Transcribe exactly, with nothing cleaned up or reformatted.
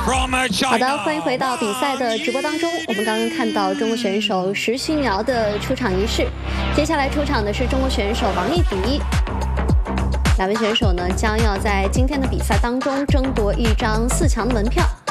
好的，欢迎回到比赛的直播当中。我们刚刚看到中国选手石旭苗的出场仪式，接下来出场的是中国选手王艺迪。两位选手呢，将要在今天的比赛当中争夺一张四强的门票。